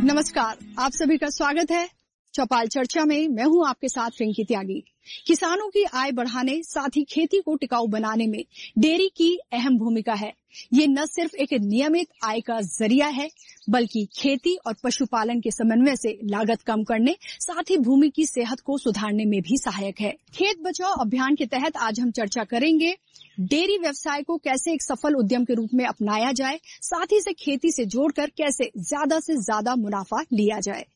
नमस्कार, आप सभी का स्वागत है चौपाल चर्चा में। मैं हूं आपके साथ रिंकी त्यागी। किसानों की आय बढ़ाने साथ ही खेती को टिकाऊ बनाने में डेयरी की अहम भूमिका है। ये न सिर्फ एक नियमित आय का जरिया है, बल्कि खेती और पशुपालन के समन्वय से लागत कम करने साथ ही भूमि की सेहत को सुधारने में भी सहायक है। खेत बचाओ अभियान के तहत आज हम चर्चा करेंगे डेयरी व्यवसाय को कैसे एक सफल उद्यम के रूप में अपनाया जाए, साथ ही इसे खेती से जोड़कर कैसे ज्यादा से ज्यादा मुनाफा लिया जाए।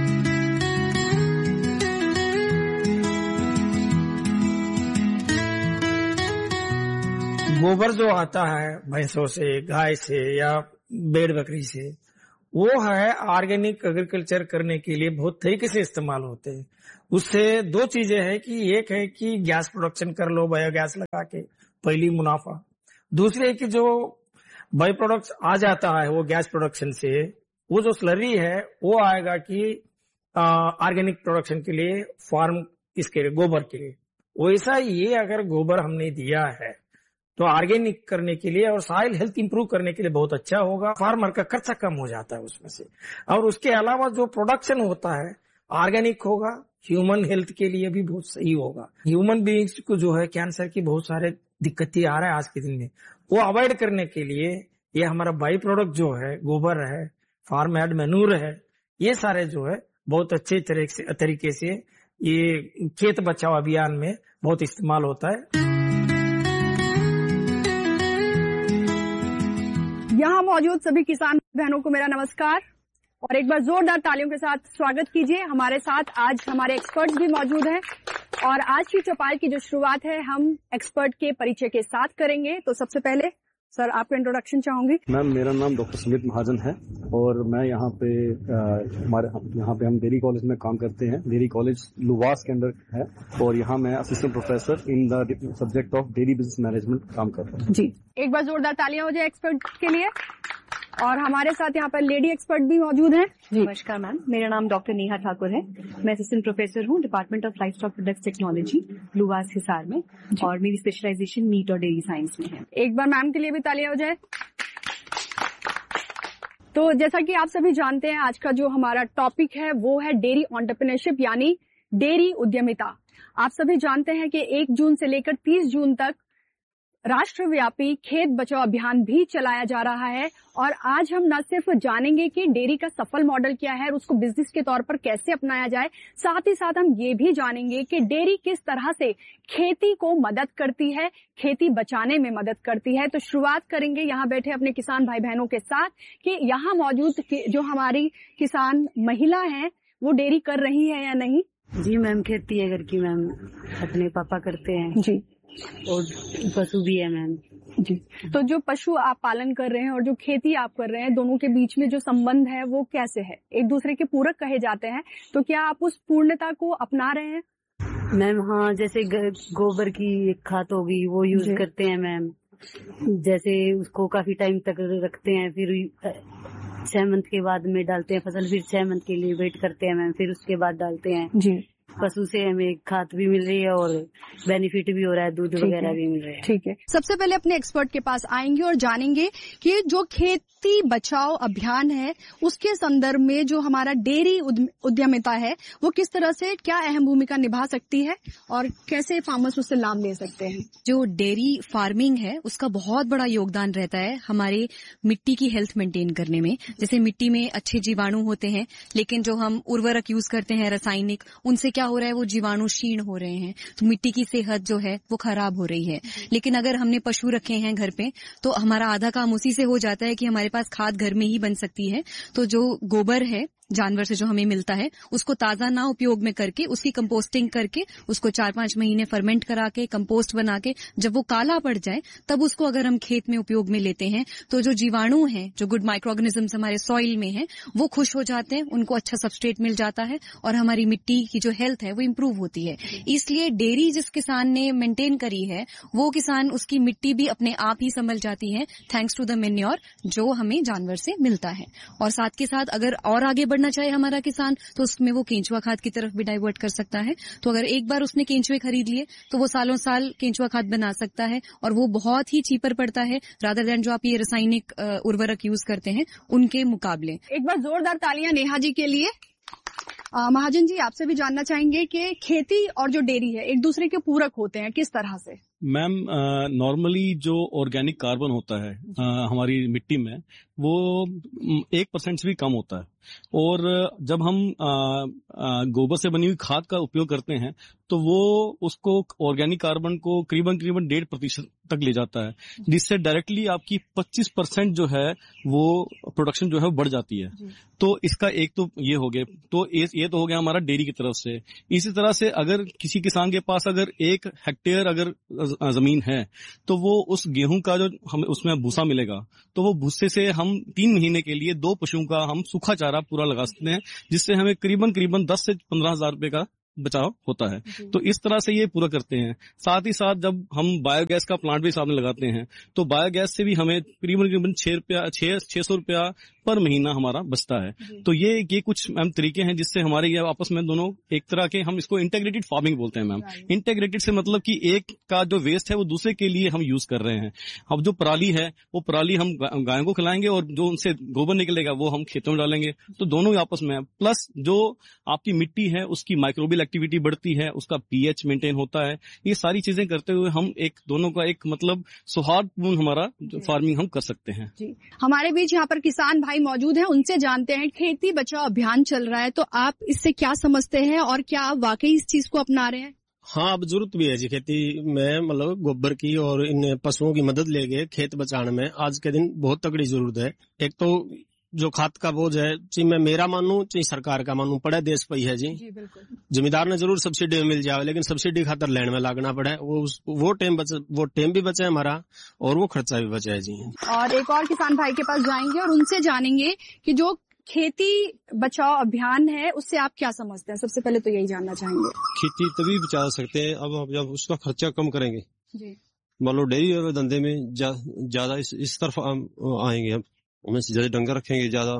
गोबर जो आता है भैंसों से, गाय से या भेड़ बकरी से, वो है ऑर्गेनिक एग्रीकल्चर करने के लिए बहुत तरीके से इस्तेमाल होते हैं। उससे दो चीजें हैं कि एक है कि गैस प्रोडक्शन कर लो बायोगैस लगा के, पहली मुनाफा। दूसरी है कि जो बाई प्रोडक्ट्स आ जाता है वो गैस प्रोडक्शन से, वो जो स्लरी है वो आएगा कि ऑर्गेनिक प्रोडक्शन के लिए, फार्म इसके लिए, गोबर के लिए। वैसा ये अगर गोबर हमने दिया है तो ऑर्गेनिक करने के लिए और सॉइल हेल्थ इंप्रूव करने के लिए बहुत अच्छा होगा। फार्मर का खर्चा कम हो जाता है उसमें से, और उसके अलावा जो प्रोडक्शन होता है ऑर्गेनिक होगा, ह्यूमन हेल्थ के लिए भी बहुत सही होगा। ह्यूमन बीइंग्स को जो है कैंसर की बहुत सारे दिक्कतें आ रहे हैं आज के दिन में, वो अवॉइड करने के लिए ये हमारा बाई प्रोडक्ट जो है, गोबर है, फार्म एड मैन्यूर है, ये सारे जो है बहुत अच्छे तरीके से ये खेत बचाओ अभियान में बहुत इस्तेमाल होता है। यहाँ मौजूद सभी किसान बहनों को मेरा नमस्कार और एक बार जोरदार तालियों के साथ स्वागत कीजिए। हमारे साथ आज हमारे एक्सपर्ट्स भी मौजूद हैं और आज की चौपाल की जो शुरुआत है हम एक्सपर्ट के परिचय के साथ करेंगे। तो सबसे पहले सर आपका इंट्रोडक्शन चाहूंगी। मैम, मेरा नाम डॉक्टर सुमित महाजन है और मैं यहाँ पे हम डेयरी कॉलेज में काम करते हैं। डेयरी कॉलेज लुवास के अंदर है और यहाँ मैं assistant professor in the subject of dairy business management काम कर रहा हूँ। जी, एक बार जोरदार तालियां हो जाए एक्सपर्ट के लिए। और हमारे साथ यहाँ पर लेडी एक्सपर्ट भी मौजूद हैं। नमस्कार मैम, मेरा नाम डॉक्टर नेहा ठाकुर है। मैं असिस्टेंट प्रोफेसर हूँ department of life stock products technology LUVAS Hisar में और मेरी स्पेशलाइजेशन मीट और डेयरी साइंस में है। एक बार मैम के लिए भी तालियां हो जाए। तो जैसा कि आप सभी जानते हैं आज का जो हमारा टॉपिक है वो है डेयरी एंटरप्रेन्योरशिप यानी डेयरी उद्यमिता। आप सभी जानते हैं कि 1 जून से लेकर 30 जून तक राष्ट्रव्यापी खेत बचाओ अभियान भी चलाया जा रहा है और आज हम न सिर्फ जानेंगे कि डेयरी का सफल मॉडल क्या है और उसको बिजनेस के तौर पर कैसे अपनाया जाए, साथ ही साथ हम ये भी जानेंगे कि डेयरी किस तरह से खेती को मदद करती है, खेती बचाने में मदद करती है। तो शुरुआत करेंगे यहाँ बैठे अपने किसान भाई बहनों के साथ कि यहाँ मौजूद जो हमारी किसान महिला है वो डेयरी कर रही है या नहीं। जी मैम, खेती है घर की मैम, अपने पापा करते हैं जी, और पशु भी है मैम जी। तो जो पशु आप पालन कर रहे हैं और जो खेती आप कर रहे हैं, दोनों के बीच में जो संबंध है वो कैसे है? एक दूसरे के पूरक कहे जाते हैं, तो क्या आप उस पूर्णता को अपना रहे हैं? मैम हाँ, जैसे गोबर की एक खाद होगी वो यूज करते हैं मैम। जैसे उसको काफी टाइम तक रखते हैं, फिर 6 मंथ के बाद में डालते हैं फसल, फिर 6 मंथ के लिए वेट करते हैं मैम, फिर उसके बाद डालते हैं जी। पशु से हमें खाद भी मिल रही है और बेनिफिट भी हो रहा है, दूध वगैरह भी मिल रहा है। ठीक है, सबसे पहले अपने एक्सपर्ट के पास आएंगे और जानेंगे कि जो खेती बचाओ अभियान है उसके संदर्भ में जो हमारा डेयरी उद्यमिता है वो किस तरह से क्या अहम भूमिका निभा सकती है और कैसे फार्मर्स उससे लाभ ले सकते हैं। जो डेयरी फार्मिंग है उसका बहुत बड़ा योगदान रहता है हमारे मिट्टी की हेल्थ मेंटेन करने में। जैसे मिट्टी में अच्छे जीवाणु होते हैं, लेकिन जो हम उर्वरक यूज करते हैं रासायनिक, उनसे क्या हो रहा है, वो जीवाणु क्षीण हो रहे हैं, तो मिट्टी की सेहत जो है वो खराब हो रही है। लेकिन अगर हमने पशु रखे हैं घर पे तो हमारा आधा काम उसी से हो जाता है कि हमारे पास खाद घर में ही बन सकती है। तो जो गोबर है जानवर से जो हमें मिलता है उसको ताजा ना उपयोग में करके उसकी कंपोस्टिंग करके उसको 4-5 महीने फर्मेंट करा के कंपोस्ट बना के जब वो काला पड़ जाए तब उसको अगर हम खेत में उपयोग में लेते हैं तो जो जीवाणु हैं, जो गुड माइक्रो ऑर्गेनिजम्स हमारे सॉइल में हैं, वो खुश हो जाते हैं, उनको अच्छा सबस्ट्रेट मिल जाता है और हमारी मिट्टी की जो हेल्थ है वो इम्प्रूव होती है। इसलिए डेयरी जिस किसान ने मेंटेन करी है वो किसान, उसकी मिट्टी भी अपने आप ही संभल जाती है थैंक्स टू द मैन्योर जो हमें जानवर से मिलता है। और साथ के साथ अगर और आगे बढ़ना चाहे हमारा किसान तो उसमें वो केंचुआ खाद की तरफ भी डाइवर्ट कर सकता है। तो अगर एक बार उसने केंचुए खरीद लिए तो वो सालों साल केंचुआ खाद बना सकता है और वो बहुत ही चीपर पड़ता है रादर देन जो आप ये रासायनिक उर्वरक यूज करते हैं उनके मुकाबले। एक बार जोरदार तालियां नेहा जी के लिए। महाजन जी, आपसे भी जानना चाहेंगे कि खेती और जो डेयरी है एक दूसरे के पूरक होते हैं, किस तरह से? मैम, नॉर्मली जो ऑर्गेनिक कार्बन होता है हमारी मिट्टी में वो 1% से भी कम होता है, और जब हम गोबर से बनी हुई खाद का उपयोग करते हैं तो वो उसको ऑर्गेनिक कार्बन को करीबन 1.5% तक ले जाता है, जिससे डायरेक्टली आपकी 25% जो है वो प्रोडक्शन जो है वो बढ़ जाती है। तो इसका एक तो ये हो गया, तो ये तो हो गया हमारा डेयरी की तरफ से। इसी तरह से अगर किसी किसान के पास अगर 1 हेक्टेयर अगर जमीन है तो वो उस गेहूं का जो हमें उसमें भूसा मिलेगा तो वो भूसे से हम 3 महीने के लिए 2 पशुओं का हम सूखा चारा पूरा लगा सकते हैं, जिससे हमें करीबन 10 से 15 हजार रुपए का बचाव होता है। तो इस तरह से ये पूरा करते हैं। साथ ही साथ जब हम बायोगैस का प्लांट भी सामने लगाते हैं तो बायोगैस से भी हमें करीबन 600 रुपया पर महीना हमारा बचता है। तो ये कुछ मैम तरीके हैं जिससे हमारे ये आपस में दोनों एक तरह के, हम इसको इंटीग्रेटेड फार्मिंग बोलते हैं मैम। इंटीग्रेटेड से मतलब कि एक का जो वेस्ट है वो दूसरे के लिए हम यूज कर रहे हैं। अब जो पराली है वो पराली हम गायों को खिलाएंगे और जो उनसे गोबर निकलेगा वो हम खेतों में डालेंगे, तो दोनों ही आपस में। प्लस जो आपकी मिट्टी है उसकी माइक्रोबियल एक्टिविटी बढ़ती है, उसका पीएच मेंटेन होता है। ये सारी चीजें करते हुए हम एक दोनों का एक मतलब सौहार्दपूर्ण हमारा फार्मिंग हम कर सकते हैं। जी, हमारे बीच यहाँ पर किसान भाई मौजूद हैं, उनसे जानते हैं खेती बचाओ अभियान चल रहा है तो आप इससे क्या समझते हैं और क्या आप वाकई इस चीज को अपना रहे हैं? हाँ, अब जरूरत भी है जी खेती में, मतलब गोबर की और इन पशुओं की मदद लेके खेत बचाने में आज के दिन बहुत तगड़ी जरूरत है। एक तो जो खाद का बोझ है, चाहे मैं मेरा मानूं चाहे सरकार का मानूं, पड़ा देश पे ही है जी। जमींदार ने जरूर सब्सिडी मिल जाए लेकिन सब्सिडी खातर लेने में लागना पड़े, वो टाइम भी बचे हमारा और वो खर्चा भी बचा है जी। और एक और किसान भाई के पास जाएंगे और उनसे जानेंगे कि जो खेती बचाओ अभियान है उससे आप क्या समझते हैं। सबसे पहले तो यही जानना चाहेंगे। खेती तभी बचा सकते हैं अब जब उसका खर्चा कम करेंगे जी। मान लो डेयरी और धंधे में ज्यादा इस तरफ आएंगे, हम उनमें से ज्यादा डंगर रखेंगे ज्यादा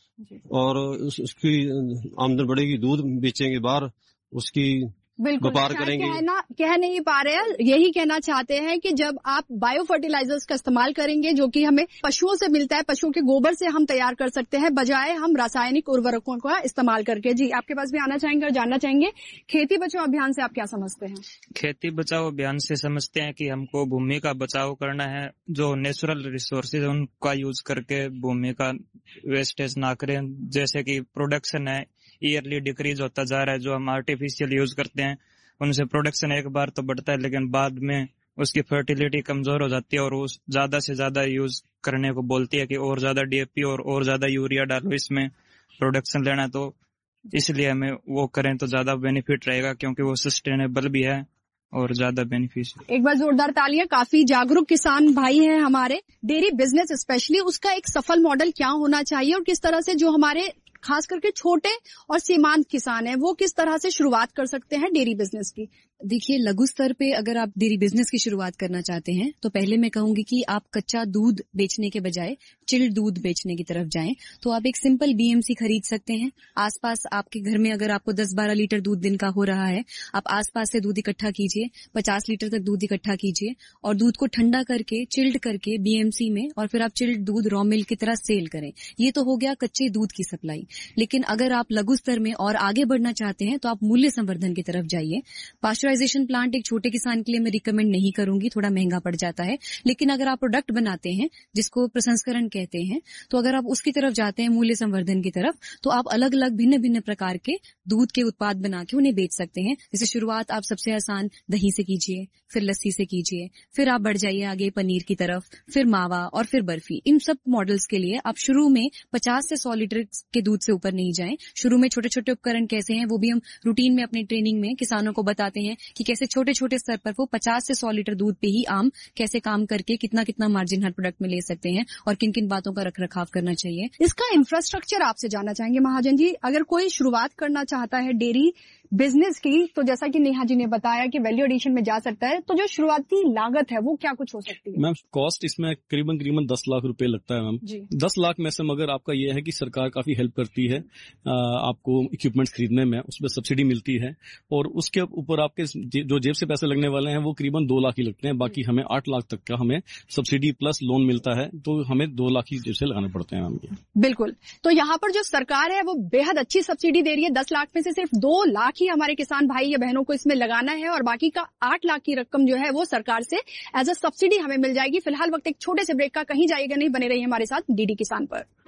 और उसकी आमदन बढ़ेगी, दूध बेचेंगे बाहर, उसकी व्यापार करेंगे। कह नहीं पा रहे हैं, यही कहना चाहते हैं कि जब आप बायो फर्टिलाइजर्स का इस्तेमाल करेंगे जो कि हमें पशुओं से मिलता है, पशुओं के गोबर से हम तैयार कर सकते हैं बजाय हम रासायनिक उर्वरकों का इस्तेमाल करके। जी, आपके पास भी आना चाहेंगे और जानना चाहेंगे खेती बचाओ अभियान से आप क्या समझते हैं? खेती बचाओ अभियान से समझते हैं कि हमको भूमि का बचाव करना है, जो नेचुरल रिसोर्सेज उनका यूज करके भूमि का वेस्टेज ना करें। जैसे कि प्रोडक्शन है ईयरली डिक्रीज होता जा रहा है, जो हम आर्टिफिशियल यूज करते हैं उनसे प्रोडक्शन एक बार तो बढ़ता है लेकिन बाद में उसकी फर्टिलिटी कमजोर हो जाती है और उस ज्यादा से ज्यादा यूज करने को बोलती है कि और ज्यादा डीएपी और ज्यादा यूरिया डालो इसमें प्रोडक्शन लेना है। तो इसलिए हमें वो करें तो ज्यादा बेनिफिट रहेगा क्योंकि वो सस्टेनेबल भी है और ज्यादा बेनिफिशियल। एक बार जोरदार तालियां। काफी जागरूक किसान भाई हैं हमारे। डेयरी बिजनेस स्पेशली उसका एक सफल मॉडल क्या होना चाहिए और किस तरह से जो हमारे खास करके छोटे और सीमांत किसान हैं वो किस तरह से शुरुआत कर सकते हैं डेयरी बिजनेस की? देखिए, लघु स्तर पे अगर आप डेयरी बिजनेस की शुरुआत करना चाहते हैं तो पहले मैं कहूंगी कि आप कच्चा दूध बेचने के बजाय चिल्ड दूध बेचने की तरफ जाएं। तो आप एक सिंपल बीएमसी खरीद सकते हैं। आसपास आपके घर में अगर आपको 10-12 लीटर दूध दिन का हो रहा है, आप आसपास से दूध इकट्ठा कीजिए, 50 लीटर तक दूध इकट्ठा कीजिए और दूध को ठंडा करके चिल्ड करके बीएमसी में और फिर आप चिल्ड दूध रॉ मिल्क की तरह सेल करें। ये तो हो गया कच्चे दूध की सप्लाई। लेकिन अगर आप लघु स्तर में और आगे बढ़ना चाहते हैं तो आप मूल्य संवर्धन की तरफ जाइए। पास्चराइजेशन प्लांट एक छोटे किसान के लिए मैं रिकमेंड नहीं करूंगी, थोड़ा महंगा पड़ जाता है। लेकिन अगर आप प्रोडक्ट बनाते हैं जिसको प्रसंस्करण कहते हैं, तो अगर आप उसकी तरफ जाते हैं मूल्य संवर्धन की तरफ, तो आप अलग अलग भिन्न भिन्न प्रकार के दूध के उत्पाद बना के उन्हें बेच सकते हैं। जैसे शुरुआत आप सबसे आसान दही से कीजिए, फिर लस्सी से कीजिए, फिर आप बढ़ जाइए आगे पनीर की तरफ, फिर मावा और फिर बर्फी। इन सब मॉडल्स के लिए आप शुरू में 50 से 100 लीटर के दूध से ऊपर नहीं जाएं। शुरू में छोटे छोटे उपकरण कैसे हैं वो भी हम रूटीन में अपनी ट्रेनिंग में किसानों को बताते हैं कि कैसे छोटे छोटे स्तर पर वो 50 से 100 लीटर दूध पे ही आम कैसे काम करके कितना कितना मार्जिन हर प्रोडक्ट में ले सकते हैं और किन किन बातों का रखरखाव करना चाहिए। इसका इंफ्रास्ट्रक्चर आपसे जानना चाहेंगे महाजन जी। अगर कोई शुरुआत करना चाहता है डेयरी बिजनेस की, तो जैसा कि नेहा जी ने बताया कि वैल्यू एडिशन में जा सकता है, तो जो शुरुआती लागत है वो क्या कुछ हो सकती है? मैम कॉस्ट इसमें करीबन 10 लाख रुपए लगता है मैम। 10 लाख में से मगर आपका ये है कि सरकार काफी हेल्प करती है आपको इक्विपमेंट्स खरीदने में, उसमें सब्सिडी मिलती है, और उसके ऊपर आपके जो जेब से पैसे लगने वाले हैं वो करीबन 2 लाख ही लगते हैं। बाकी हमें 8 लाख तक का हमें सब्सिडी प्लस लोन मिलता है, तो हमें 2 लाख ही जेब से लगाने पड़ते हैं मैम। बिल्कुल, तो यहाँ पर जो सरकार है वो बेहद अच्छी सब्सिडी दे रही है। 10 लाख में से सिर्फ 2 लाख ही हमारे किसान भाई या बहनों को इसमें लगाना है, और बाकी का 8 लाख की रकम जो है वो सरकार से एज अ सब्सिडी हमें मिल जाएगी। फिलहाल वक्त एक छोटे से ब्रेक का, कहीं जाइएगा नहीं, बने रहिए हमारे साथ डीडी किसान पर।